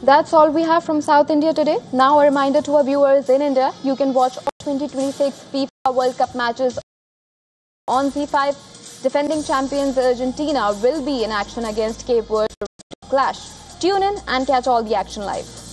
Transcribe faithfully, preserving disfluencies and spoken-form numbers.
That's all we have from South India today. Now a reminder to our viewers in India, you can watch all twenty twenty-six FIFA World Cup matches on Z five. Defending champions Argentina will be in action against Cape Verde clash. Tune in and catch all the action live.